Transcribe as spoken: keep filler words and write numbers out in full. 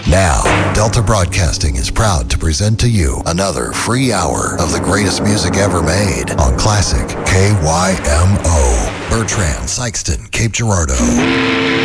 Now, Delta Broadcasting is proud to present to you another free hour of the greatest music ever made on Classic K Y M O. Bertrand, Sykeston, Cape Girardeau.